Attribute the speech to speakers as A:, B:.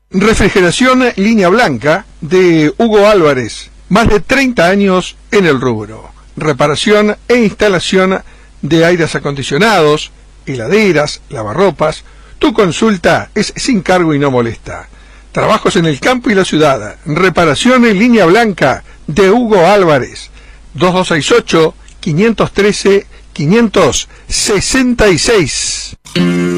A: Refrigeración Línea Blanca de Hugo Álvarez, más de 30 años en el rubro. Reparación e instalación de aires acondicionados, heladeras, lavarropas. Tu consulta es sin cargo y no molesta. Trabajos en el campo y la ciudad. Reparación en Línea Blanca de Hugo Álvarez. 2268-513-566.